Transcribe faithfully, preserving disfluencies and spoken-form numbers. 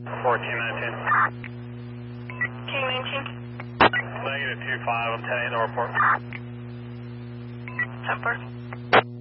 fourteen nineteen. King nineteen. Negative two five, I'm ten eight, no report. ten four.